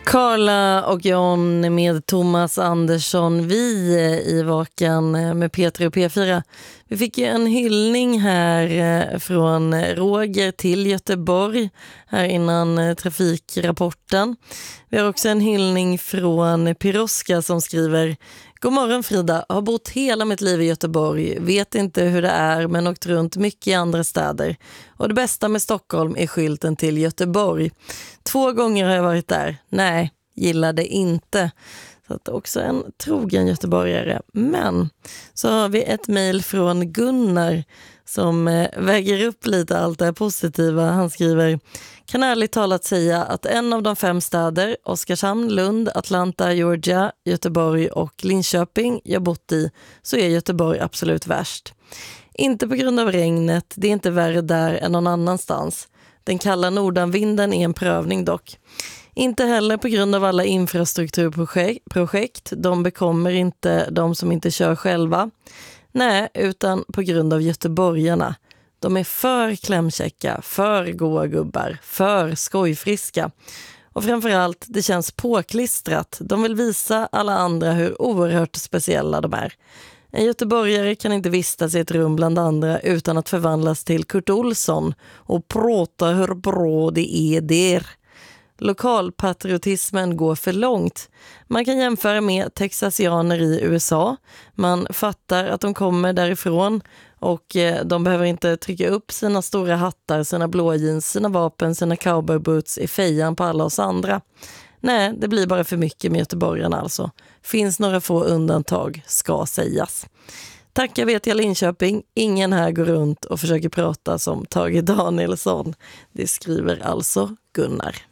Carla och John med Thomas Andersson, vi i Vakan med P3 och P4. Vi fick ju en hyllning här från Roger till Göteborg här innan trafikrapporten. Vi har också en hyllning från Piroska som skriver: God morgon Frida, har bott hela mitt liv i Göteborg, vet inte hur det är men åkt runt mycket i andra städer. Och det bästa med Stockholm är skylten till Göteborg. 2 gånger har jag varit där, nej, gillade inte. Så att också en trogen göteborgare. Men så har vi ett mejl från Gunnar som väger upp lite allt det här positiva. Han skriver: kan ärligt talat säga att en av de 5 städer, Oskarshamn, Lund, Atlanta, Georgia, Göteborg och Linköping jag bott i, så är Göteborg absolut värst. Inte på grund av regnet, det är inte värre där än någon annanstans. Den kalla nordanvinden är en prövning dock. Inte heller på grund av alla infrastrukturprojekt, de bekommer inte de som inte kör själva. Nej, utan på grund av göteborgarna. De är för klämkäcka, för goa gubbar, för skojfriska. Och framförallt, det känns påklistrat. De vill visa alla andra hur oerhört speciella de är. En göteborgare kan inte vistas i ett rum bland andra utan att förvandlas till Kurt Olsson och prata hur bra det är där. Lokalpatriotismen går för långt. Man kan jämföra med texasianer i USA. Man fattar att de kommer därifrån och de behöver inte trycka upp sina stora hattar, sina blå jeans, sina vapen, sina cowboyboots i fejan på alla oss andra. Nej, det blir bara för mycket med göteborgarna alltså. Finns några få undantag, ska sägas. Tackar vet jag Linköping, ingen här går runt och försöker prata som Tage Danielsson. Det skriver alltså Gunnar.